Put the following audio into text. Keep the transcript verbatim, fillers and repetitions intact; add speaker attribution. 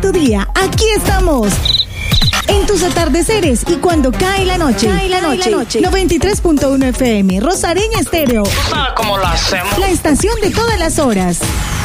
Speaker 1: tu día, aquí estamos. En tus atardeceres y cuando cae la noche. Cae la noche. La noche. noventa y tres punto uno F M, Rosareña Estéreo.
Speaker 2: ¿Tú sabes cómo lo hacemos?
Speaker 1: La estación de todas las horas.